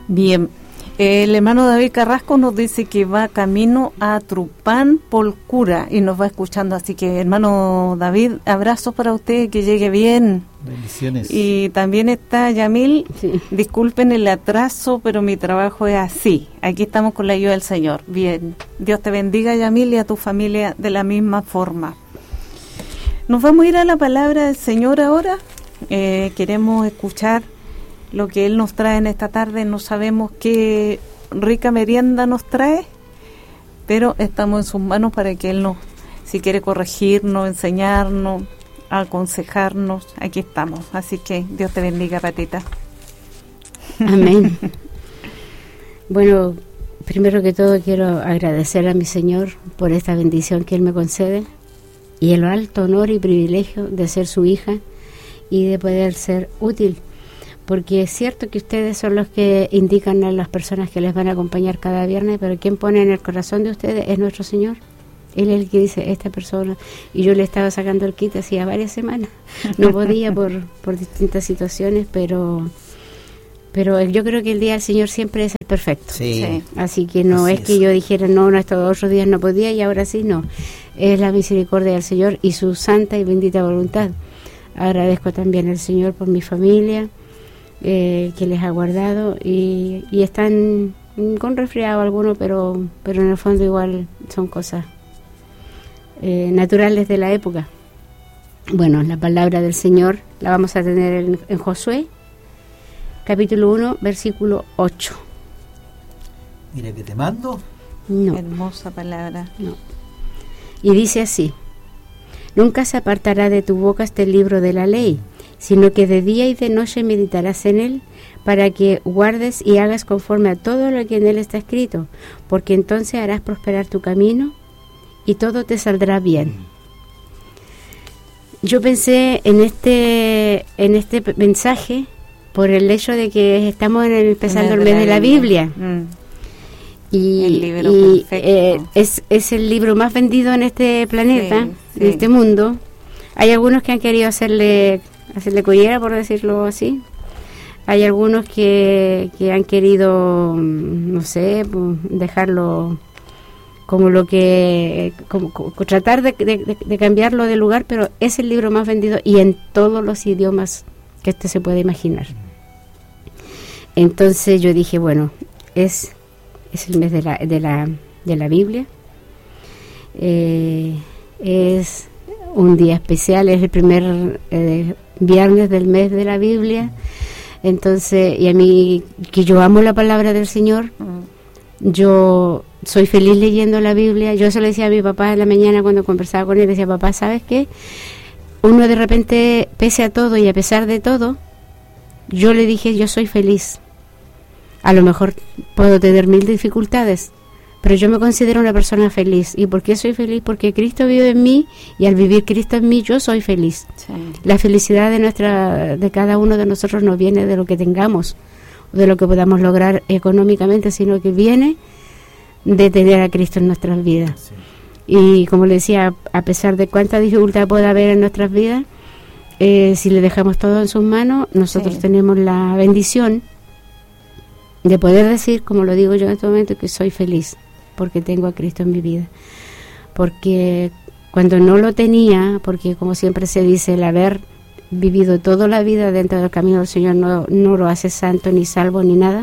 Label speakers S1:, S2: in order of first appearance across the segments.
S1: Bien, el hermano David Carrasco nos dice que va camino a Trupán, Polcura, y nos va escuchando, así que hermano David, abrazos para usted, que llegue bien.
S2: Bendiciones.
S1: Y también está Yamil, sí. Disculpen el atraso, pero mi trabajo es así, aquí estamos con la ayuda del Señor. Bien, Dios te bendiga, Yamil, y a tu familia de la misma forma. Nos vamos a ir a la palabra del Señor ahora. Queremos escuchar lo que Él nos trae en esta tarde. No sabemos qué rica merienda nos trae, pero estamos en sus manos para que Él nos, si quiere corregirnos, enseñarnos, aconsejarnos, aquí estamos. Así que Dios te bendiga, Patita.
S3: Amén. Bueno, primero que todo quiero agradecer a mi Señor por esta bendición que Él me concede y el alto honor y privilegio de ser su hija y de poder ser útil, porque es cierto que ustedes son los que indican a las personas que les van a acompañar cada viernes, pero quien pone en el corazón de ustedes es nuestro Señor. Él es el que dice, esta persona, y yo le estaba sacando el kit hacía varias semanas, no podía por distintas situaciones, pero yo creo que el día del Señor siempre es el perfecto.
S2: Sí.
S3: Sí. Así que no
S2: Así
S3: es que yo dijera, no, estos otros días no podía y ahora sí, no. Es la misericordia del Señor y su santa y bendita voluntad. Agradezco también al Señor por mi familia, que les ha guardado y están con resfriado algunos, pero en el fondo igual son cosas naturales de la época. Bueno, la palabra del Señor la vamos a tener en Josué, capítulo 1, versículo 8.
S2: Mira que te mando.
S3: No.
S1: Hermosa palabra.
S3: No. Y dice así: nunca se apartará de tu boca este libro de la ley, sino que de día y de noche meditarás en él, para que guardes y hagas conforme a todo lo que en él está escrito, porque entonces harás prosperar tu camino y todo te saldrá bien. Yo pensé en este mensaje por el hecho de que estamos empezando el mes de la Biblia. Y,
S1: el libro perfecto.
S3: Es el libro más vendido en este planeta,
S1: sí.
S3: en este mundo. Hay algunos que han querido hacerle collera, por decirlo así. Hay algunos que han querido, no sé, dejarlo como lo que, como tratar de cambiarlo de lugar, pero es el libro más vendido y en todos los idiomas que usted se puede imaginar. Entonces yo dije, bueno, es el mes de la Biblia. Es un día especial, es el primer viernes del mes de la Biblia. Entonces, y a mí, que yo amo la palabra del Señor, yo soy feliz leyendo la Biblia. Yo se lo decía a mi papá en la mañana cuando conversaba con él, decía, papá, ¿sabes qué? Uno de repente, pese a todo y a pesar de todo, yo le dije, yo soy feliz. A lo mejor puedo tener 1000 dificultades, pero yo me considero una persona feliz. ¿Y por qué soy feliz? Porque Cristo vive en mí, y al vivir Cristo en mí, yo soy feliz. Sí. La felicidad de cada uno de nosotros no viene de lo que tengamos, de lo que podamos lograr económicamente, sino que viene de tener a Cristo en nuestras vidas. Sí. Y como le decía, a pesar de cuánta dificultad pueda haber en nuestras vidas, si le dejamos todo en sus manos, nosotros tenemos la bendición de poder decir, como lo digo yo en este momento, que soy feliz porque tengo a Cristo en mi vida. Porque cuando no lo tenía, porque como siempre se dice, el haber vivido toda la vida dentro del camino del Señor no lo hace santo ni salvo ni nada.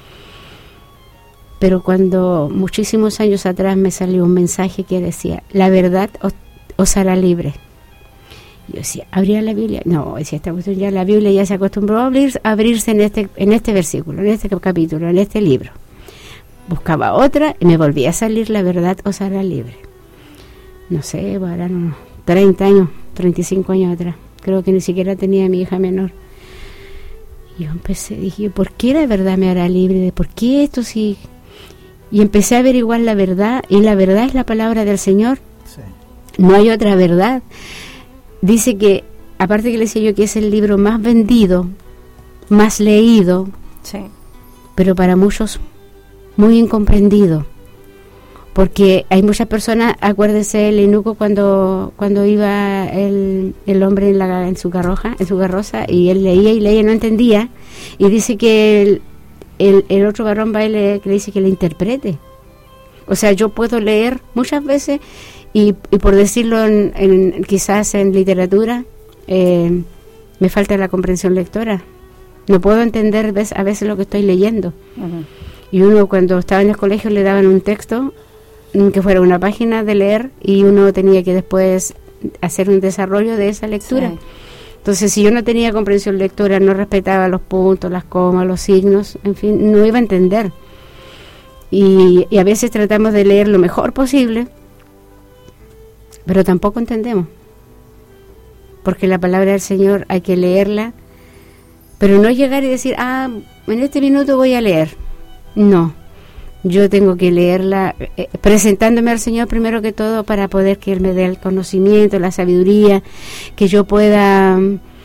S3: Pero cuando muchísimos años atrás me salió un mensaje que decía, la verdad os hará libre. Yo decía, ¿abría la Biblia? No, decía, esta cuestión ya la Biblia ya se acostumbró a abrirse en este versículo, en este capítulo, en este libro. Buscaba otra y me volvía a salir, la verdad os hará libre. No sé, eran unos 30 años, 35 años atrás. Creo que ni siquiera tenía a mi hija menor. Y yo dije, ¿por qué la verdad me hará libre? ¿Por qué esto sí? Y empecé a averiguar la verdad, y la verdad es la palabra del Señor. Sí. No hay otra verdad. Dice que, aparte que le decía yo que es el libro más vendido, más leído, pero para muchos muy incomprendido, porque hay muchas personas, acuérdese el eunuco cuando iba el hombre en su carroza, y él leía y leía, no entendía, y dice que el otro varón va y le dice que le interprete. O sea, yo puedo leer muchas veces y por decirlo quizás en literatura, me falta la comprensión lectora. No puedo entender a veces lo que estoy leyendo. Uh-huh. Y uno, cuando estaba en el colegio, le daban un texto que fuera una página de leer y uno tenía que después hacer un desarrollo de esa lectura. Sí. Entonces, si yo no tenía comprensión lectora, no respetaba los puntos, las comas, los signos, en fin, no iba a entender. Y a veces tratamos de leer lo mejor posible, pero tampoco entendemos. Porque la palabra del Señor hay que leerla, pero no llegar y decir, en este minuto voy a leer. No, yo tengo que leerla presentándome al Señor primero que todo para poder que Él me dé el conocimiento, la sabiduría, que yo pueda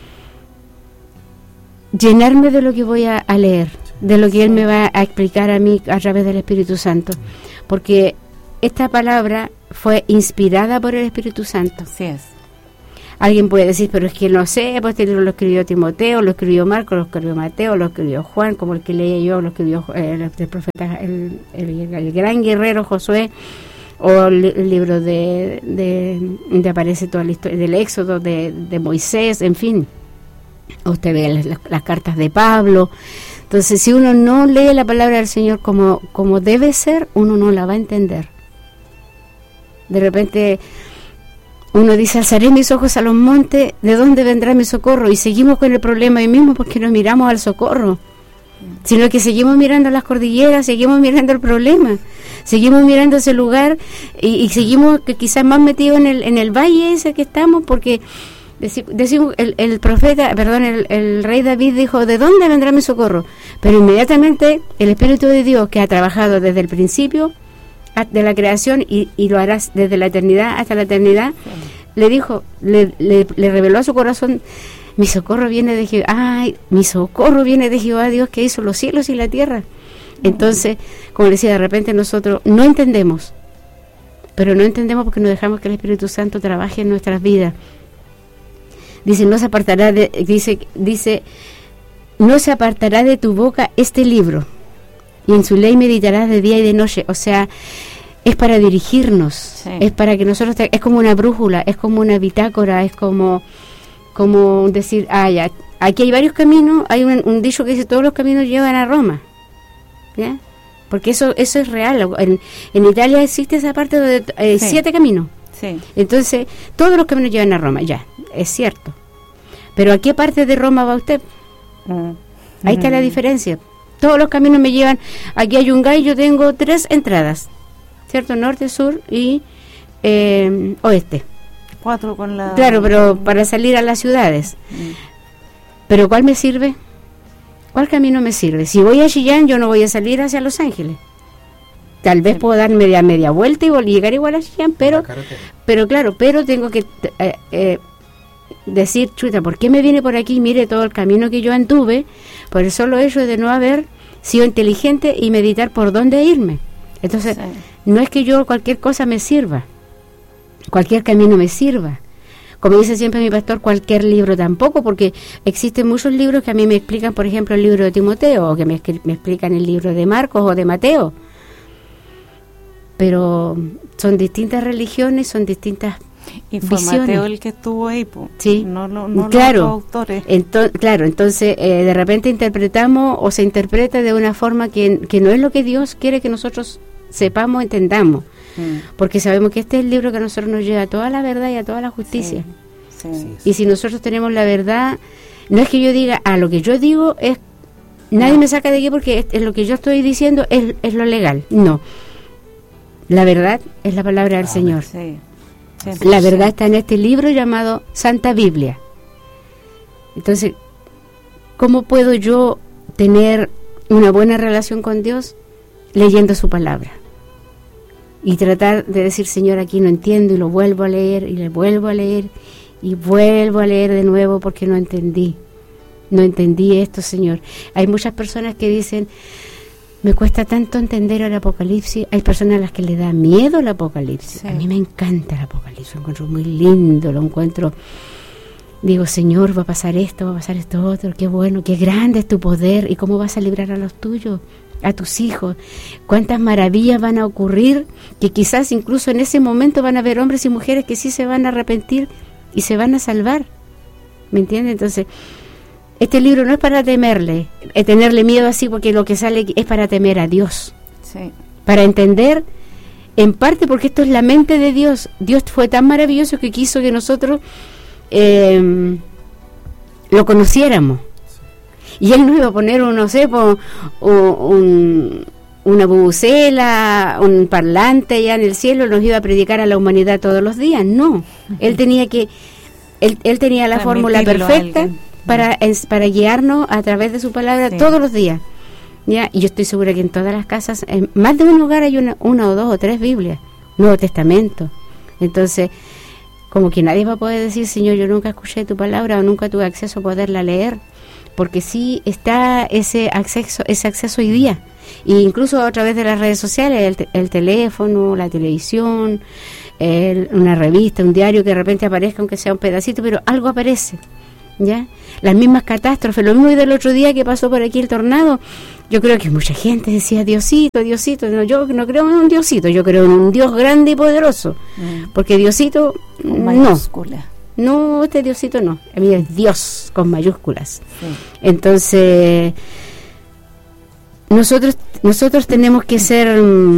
S3: llenarme de lo que voy a leer, de lo que Él me va a explicar a mí a través del Espíritu Santo. Porque esta palabra fue inspirada por el Espíritu Santo.
S1: Así es.
S3: Alguien puede decir, pero es que no sé, pues este libro lo escribió Timoteo, lo escribió Marcos, lo escribió Mateo, lo escribió Juan, como el que leí yo, lo escribió el profeta, el gran guerrero Josué, o el libro donde aparece toda la historia del Éxodo, de Moisés, en fin. Usted ve las cartas de Pablo. Entonces, si uno no lee la palabra del Señor como debe ser, uno no la va a entender. De repente uno dice, alzaré mis ojos a los montes, ¿de dónde vendrá mi socorro? Y seguimos con el problema ahí mismo porque no miramos al socorro, sino que seguimos mirando las cordilleras, seguimos mirando el problema, seguimos mirando ese lugar y seguimos que quizás más metidos en el valle ese que estamos, porque decimos, el rey David dijo, ¿de dónde vendrá mi socorro? Pero inmediatamente el Espíritu de Dios, que ha trabajado desde el principio de la creación y lo harás desde la eternidad hasta la eternidad, le dijo, le reveló a su corazón, mi socorro viene de Jehová, mi socorro viene de Jehová, Dios que hizo los cielos y la tierra. Entonces, como decía, de repente nosotros no entendemos, pero no entendemos porque no dejamos que el Espíritu Santo trabaje en nuestras vidas. Dice, no se apartará no se apartará de tu boca este libro, y en su ley meditarás de día y de noche. O sea, es para dirigirnos, sí. Es para que nosotros, es como una brújula, es como una bitácora, es como decir, ya, aquí hay varios caminos, hay un dicho que dice, todos los caminos llevan a Roma, ¿ya? Porque eso es real. En Italia existe esa parte de 7 caminos. Sí. Entonces, todos los caminos llevan a Roma, ya, es cierto. Pero ¿a qué parte de Roma va usted? Ahí está la diferencia. Todos los caminos me llevan, aquí a Yungay yo tengo 3 entradas, ¿cierto? Norte, sur y oeste.
S1: 4 con la...
S3: Claro, pero para salir a las ciudades. ¿Pero cuál me sirve? ¿Cuál camino me sirve? Si voy a Chillán, yo no voy a salir hacia Los Ángeles. Tal vez puedo dar media vuelta y llegar igual a Chillán, pero tengo que decir, chuta, ¿por qué me viene por aquí? Mire todo el camino que yo anduve, por el solo hecho de no haber sido inteligente y meditar por dónde irme. Entonces, no es que yo cualquier cosa me sirva, cualquier camino me sirva. Como dice siempre mi pastor, cualquier libro tampoco, porque existen muchos libros que a mí me explican, por ejemplo, el libro de Timoteo, o que me explican el libro de Marcos o de Mateo. Pero son distintas religiones, son distintas
S1: y fue visiones. Mateo el que estuvo ahí,
S3: sí,
S1: no
S3: claro,
S1: los autores.
S3: Entonces de repente interpretamos o se interpreta de una forma que no es lo que Dios quiere que nosotros sepamos, entendamos. Porque sabemos que este es el libro que a nosotros nos lleva a toda la verdad y a toda la justicia. Sí. Y si nosotros tenemos la verdad, no es que yo diga, lo que yo digo es, nadie me saca de aquí porque es lo que yo estoy diciendo es lo legal. No. La verdad es la palabra del Señor. Sí. La verdad está en este libro llamado Santa Biblia. Entonces, ¿cómo puedo yo tener una buena relación con Dios? Leyendo su palabra. Y tratar de decir, Señor, aquí no entiendo, y lo vuelvo a leer, y le vuelvo a leer, y vuelvo a leer de nuevo porque no entendí. No entendí esto, Señor. Hay muchas personas que dicen, me cuesta tanto entender el Apocalipsis. Hay personas a las que le da miedo el Apocalipsis. Sí. A mí me encanta el Apocalipsis, lo encuentro muy lindo, lo encuentro digo, Señor, va a pasar esto otro, qué bueno, qué grande es tu poder, y cómo vas a librar a los tuyos, a tus hijos, cuántas maravillas van a ocurrir, que quizás incluso en ese momento van a haber hombres y mujeres que sí se van a arrepentir y se van a salvar, ¿me entiendes? Entonces, este libro no es para tenerle miedo así, porque lo que sale es para temer a Dios,
S1: Sí.
S3: para entender, en parte porque esto es la mente de Dios. Dios fue tan maravilloso que quiso que nosotros lo conociéramos. Y Él no iba a poner una bubucela, un parlante allá en el cielo, nos iba a predicar a la humanidad todos los días. No, Él tenía la fórmula perfecta para guiarnos a través de su palabra todos los días. ¿Ya? Y yo estoy segura que en todas las casas, en más de un lugar hay una o dos o tres Biblias, Nuevo Testamento. Entonces, como que nadie va a poder decir, Señor, yo nunca escuché tu palabra o nunca tuve acceso a poderla leer, porque sí está ese acceso hoy día, e incluso a través de las redes sociales, el teléfono, la televisión, una revista, un diario que de repente aparezca, aunque sea un pedacito, pero algo aparece, ¿ya? Las mismas catástrofes, lo mismo del otro día que pasó por aquí el tornado. Yo creo que mucha gente decía, Diosito, no, yo no creo en un Diosito, yo creo en un Dios grande y poderoso, porque Diosito no, este Diosito no, a mí es Dios con mayúsculas. Sí. Entonces, nosotros tenemos que ser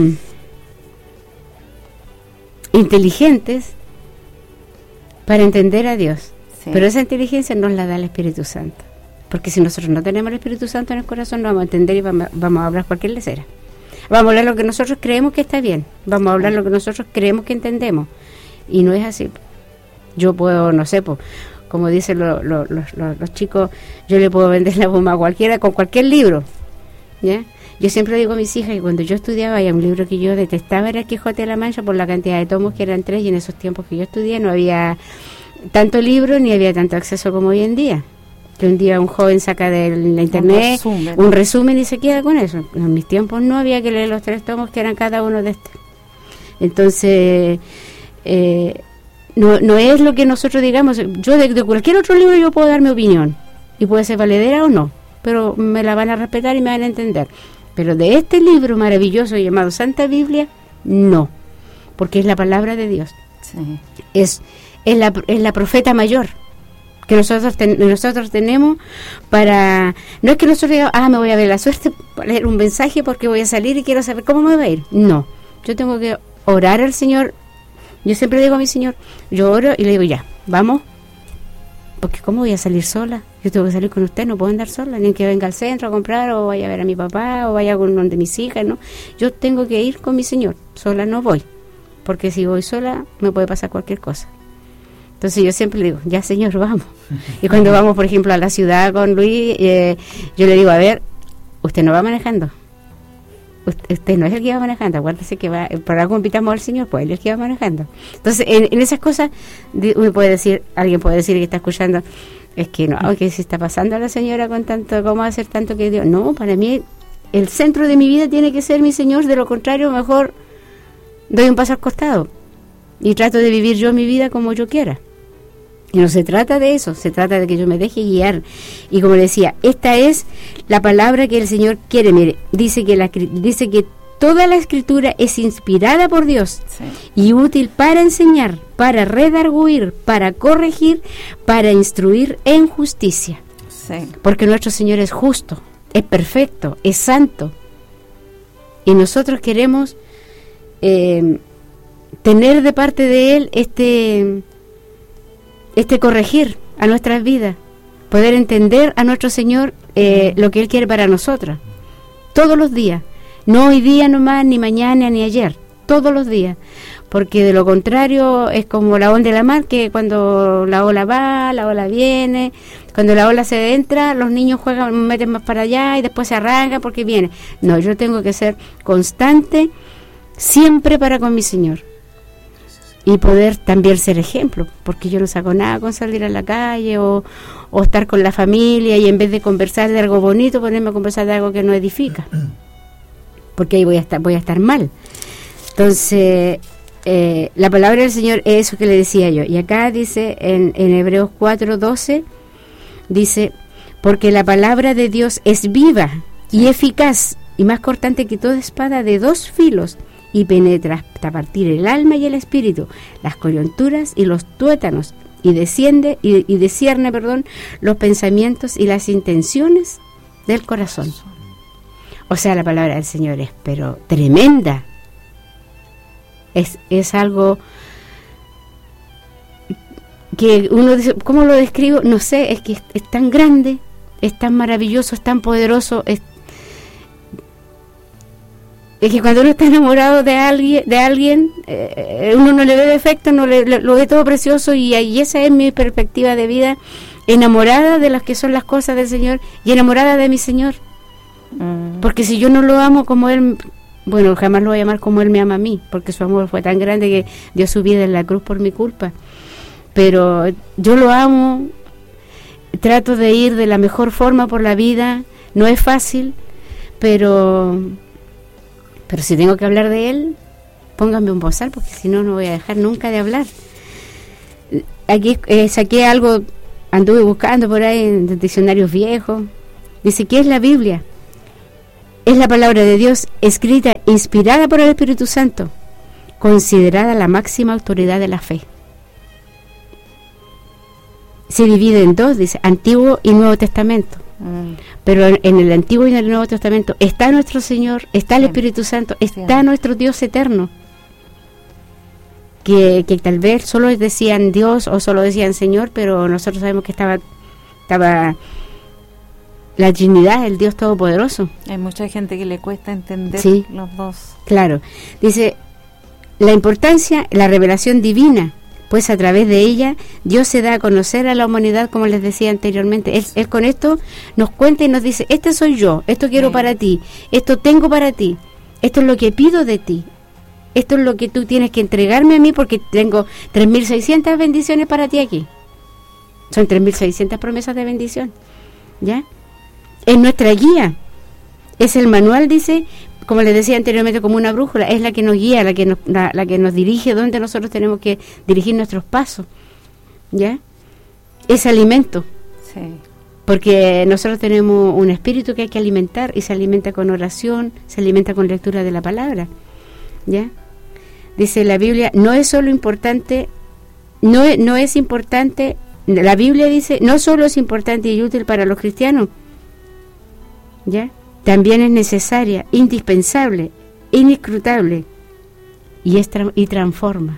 S3: inteligentes para entender a Dios. Sí. Pero esa inteligencia nos la da el Espíritu Santo. Porque si nosotros no tenemos el Espíritu Santo en el corazón, no vamos a entender y vamos a hablar cualquier lecera. Vamos a hablar lo que nosotros creemos que está bien. Vamos a hablar lo que nosotros creemos que entendemos. Y no es así. Yo puedo, no sé, como dicen los chicos, yo le puedo vender la bomba a cualquiera con cualquier libro, ¿ya? Yo siempre digo a mis hijas que cuando yo estudiaba, había un libro que yo detestaba, era el Quijote de la Mancha, por la cantidad de tomos que eran 3, y en esos tiempos que yo estudié no había tanto libro ni había tanto acceso como hoy en día. Que un día un joven saca de la internet un resumen y se queda con eso. En mis tiempos no, había que leer los 3 tomos que eran cada uno de estos. Entonces, no es lo que nosotros digamos. Yo de cualquier otro libro yo puedo dar mi opinión, y puede ser valedera o no, pero me la van a respetar y me van a entender. Pero de este libro maravilloso llamado Santa Biblia, no, porque es la palabra de Dios. Sí. Es la profeta mayor que nosotros tenemos para... No es que nosotros digamos, me voy a ver la suerte para leer un mensaje porque voy a salir y quiero saber cómo me va a ir. No, yo tengo que orar al Señor. Yo siempre digo a mi Señor, yo oro y le digo, ya, vamos, porque ¿cómo voy a salir sola? Yo tengo que salir con usted, no puedo andar sola, ni que venga al centro a comprar, o vaya a ver a mi papá, o vaya con una de mis hijas, ¿no? Yo tengo que ir con mi Señor, sola no voy, porque si voy sola me puede pasar cualquier cosa. Entonces yo siempre le digo, ya Señor, vamos. Y cuando vamos, por ejemplo, a la ciudad con Luis, yo le digo, a ver, usted no va manejando. Usted no es el que va manejando, acuérdese que va, por algo invitamos al Señor, pues él es el que va manejando. Entonces, en esas cosas, alguien puede decir que está escuchando, es que no, que se está pasando a la señora con tanto, ¿cómo va a hacer tanto que Dios? No, para mí, el centro de mi vida tiene que ser mi Señor, de lo contrario, mejor doy un paso al costado y trato de vivir yo mi vida como yo quiera. Y no se trata de eso, se trata de que yo me deje guiar. Y como le decía, esta es la palabra que el Señor quiere. Mire, dice que toda la Escritura es inspirada por Dios, sí, y útil para enseñar, para redarguir, para corregir, para instruir en justicia. Sí. Porque nuestro Señor es justo, es perfecto, es santo. Y nosotros queremos tener de parte de Él este corregir a nuestras vidas, poder entender a nuestro Señor lo que Él quiere para nosotras, todos los días, no hoy día nomás, ni mañana, ni ayer, todos los días, porque de lo contrario es como la onda de la mar, que cuando la ola va, la ola viene, cuando la ola se entra, los niños juegan, meten más para allá y después se arrancan porque viene. No, yo tengo que ser constante, siempre para con mi Señor. Y poder también ser ejemplo, porque yo no saco nada con salir a la calle o estar con la familia y en vez de conversar de algo bonito, ponerme a conversar de algo que no edifica, porque ahí voy a estar mal. Entonces, la palabra del Señor es eso que le decía yo. Y acá dice en Hebreos 4:12, dice, porque la palabra de Dios es viva y eficaz y más cortante que toda espada de 2 filos y penetra hasta partir el alma y el espíritu, las coyunturas y los tuétanos, y discierne, los pensamientos y las intenciones del corazón. O sea, la palabra del Señor es pero tremenda. Es algo que uno dice, ¿cómo lo describo? No sé, es que es tan grande, es tan maravilloso, es tan poderoso, es que cuando uno está enamorado de alguien, uno no le ve defecto, no lo ve todo precioso, y esa es mi perspectiva de vida, enamorada de las que son las cosas del Señor y enamorada de mi Señor. Porque si yo no lo amo como Él, bueno, jamás lo voy a amar como Él me ama a mí, porque su amor fue tan grande que dio su vida en la cruz por mi culpa. Pero yo lo amo, trato de ir de la mejor forma por la vida, no es fácil, pero si tengo que hablar de Él, pónganme un bozal, porque si no, no voy a dejar nunca de hablar. Aquí saqué algo, anduve buscando por ahí en diccionarios viejos. Dice, ¿qué es la Biblia? Es la palabra de Dios escrita, inspirada por el Espíritu Santo, considerada la máxima autoridad de la fe. Se divide en 2, dice, Antiguo y Nuevo Testamento. Pero en el Antiguo y en el Nuevo Testamento está nuestro Señor, está el Espíritu Santo, está nuestro Dios eterno, que tal vez solo decían Dios o solo decían Señor, pero nosotros sabemos que estaba la Trinidad, el Dios Todopoderoso.
S1: Hay mucha gente que le cuesta entender los dos. Claro,
S3: dice, la importancia, la revelación divina, pues a través de ella Dios se da a conocer a la humanidad, como les decía anteriormente. Él con esto nos cuenta y nos dice, este soy yo, esto quiero para ti, esto tengo para ti, esto es lo que pido de ti, esto es lo que tú tienes que entregarme a mí, porque tengo 3.600 bendiciones para ti aquí. Son 3.600 promesas de bendición, ¿ya? Es nuestra guía, es el manual, dice, como les decía anteriormente, como una brújula, es la que nos guía, la que nos dirige donde nosotros tenemos que dirigir nuestros pasos, ¿ya? Es alimento, porque nosotros tenemos un espíritu que hay que alimentar, y se alimenta con oración, se alimenta con lectura de la palabra, ¿ya? Dice la Biblia, no es solo importante, no es importante, la Biblia dice, no solo es importante y útil para los cristianos, ¿ya? También es necesaria, indispensable, inescrutable, y transforma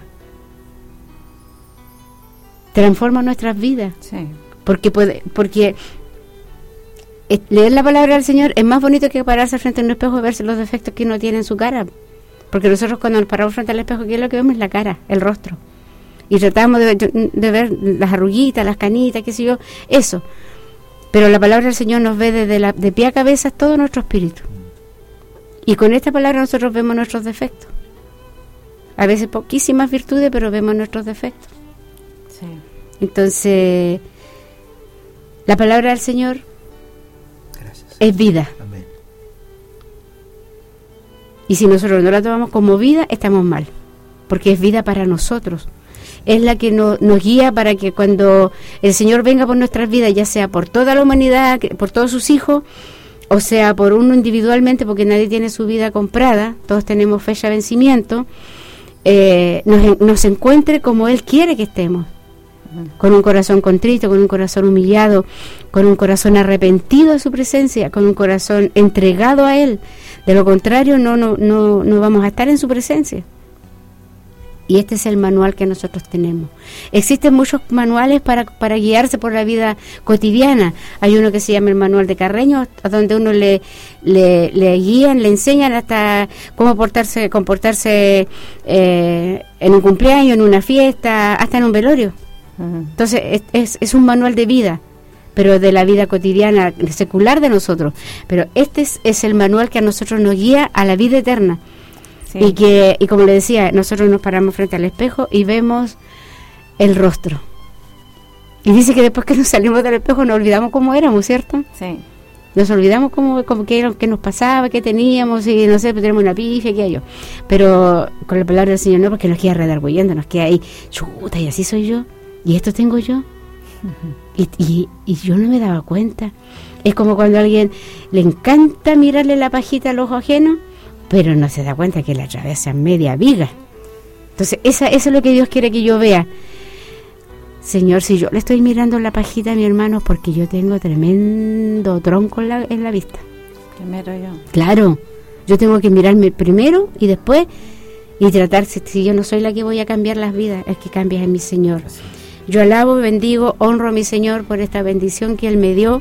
S3: nuestras vidas. Porque leer la palabra del Señor es más bonito que pararse frente a un espejo y verse los defectos que uno tiene en su cara, porque nosotros cuando nos paramos frente al espejo, ¿qué es lo que vemos? La cara, el rostro, y tratamos de ver las arruguitas, las canitas, qué sé yo, eso. Pero la palabra del Señor nos ve de pie a cabeza todo nuestro espíritu. Y con esta palabra nosotros vemos nuestros defectos. A veces poquísimas virtudes, pero vemos nuestros defectos. Entonces, la palabra del Señor es vida. Amén. Y si nosotros no la tomamos como vida, estamos mal. Porque es vida para nosotros. Es la que nos guía para que cuando el Señor venga por nuestras vidas, ya sea por toda la humanidad, por todos sus hijos, o sea por uno individualmente, porque nadie tiene su vida comprada, todos tenemos fecha de vencimiento, nos encuentre como Él quiere que estemos, con un corazón contrito, con un corazón humillado, con un corazón arrepentido de su presencia, con un corazón entregado a Él. De lo contrario, no vamos a estar en su presencia. Y este es el manual que nosotros tenemos. Existen muchos manuales para guiarse por la vida cotidiana. Hay uno que se llama el manual de Carreño, a donde uno le guían, le enseñan hasta cómo comportarse en un cumpleaños, en una fiesta, hasta en un velorio. Entonces es un manual de vida, pero de la vida cotidiana, secular de nosotros. Pero este es el manual que a nosotros nos guía a la vida eterna. Y como le decía, nosotros nos paramos frente al espejo y vemos el rostro. Y dice que después que nos salimos del espejo nos olvidamos cómo éramos, ¿cierto? nos olvidamos como que nos pasaba, que teníamos, y no sé, tenemos una pifia, que yo. Pero con la palabra del Señor no, porque nos queda redarguyendo, nos queda ahí, chuta, y así soy yo, y esto tengo yo. Y yo no me daba cuenta. Es como cuando a alguien le encanta mirarle la pajita al ojo ajeno, pero no se da cuenta que la atraviesa media viga. Entonces, eso es lo que Dios quiere que yo vea. Señor, si yo le estoy mirando la pajita a mi hermano, porque yo tengo tremendo tronco en la vista.
S1: Primero yo.
S3: Claro, yo tengo que mirarme primero y después, y tratar, si yo no soy la que voy a cambiar las vidas, es que cambies en mi Señor. Yo alabo, bendigo, honro a mi Señor por esta bendición que Él me dio.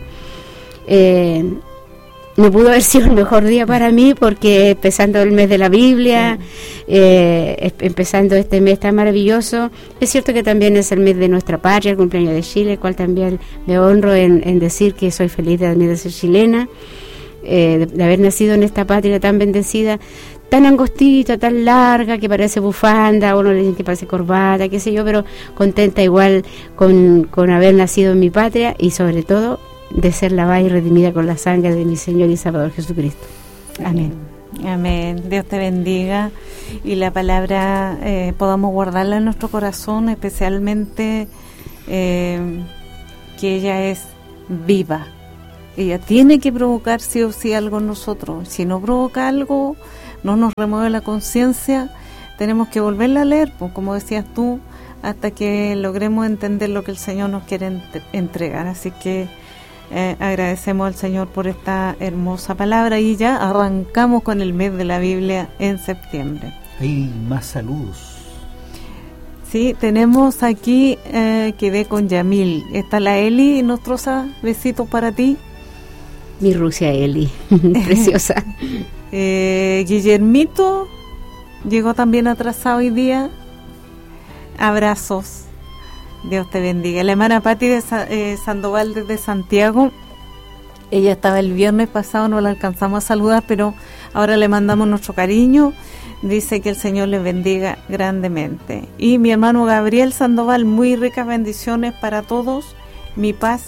S3: No pudo haber sido el mejor día para mí, porque empezando el mes de la Biblia, empezando este mes tan maravilloso, es cierto que también es el mes de nuestra patria, el cumpleaños de Chile, el cual también me honro en decir que soy feliz de ser chilena, de haber nacido en esta patria tan bendecida, tan angostita, tan larga, que parece bufanda, a uno le dicen que parece corbata, qué sé yo, pero contenta igual con haber nacido en mi patria, y sobre todo de ser lavada y redimida con la sangre de mi Señor y Salvador Jesucristo. Amén.
S1: Amén. Dios te bendiga, y la palabra podamos guardarla en nuestro corazón, especialmente que ella es viva. Ella tiene que provocar sí o sí algo en nosotros. Si no provoca algo, no nos remueve la conciencia, tenemos que volverla a leer, pues, como decías tú, hasta que logremos entender lo que el Señor nos quiere entregar. Así que agradecemos al Señor por esta hermosa palabra, y ya arrancamos con el mes de la Biblia en septiembre.
S2: Hay más saludos.
S1: Sí, tenemos aquí, quedé con Yamil. Está la Eli Nostroza, besitos para ti.
S3: Mi Rusia Eli, preciosa.
S1: Guillermito llegó también atrasado hoy día. Abrazos. Dios te bendiga. La hermana Pati de Sandoval desde Santiago, ella estaba el viernes pasado, no la alcanzamos a saludar, pero ahora le mandamos nuestro cariño. Dice que el Señor les bendiga grandemente. Y mi hermano Gabriel Sandoval, muy ricas bendiciones para todos. Mi paz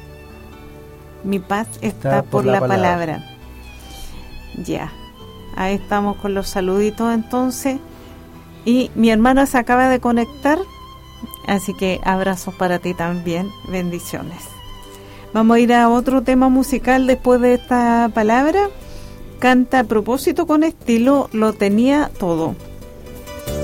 S1: está por la palabra. Ya, ahí estamos con los saluditos entonces. Y mi hermana se acaba de conectar, así que abrazos para ti también, bendiciones. Vamos a ir a otro tema musical después de esta palabra. Canta a propósito con estilo, lo tenía todo.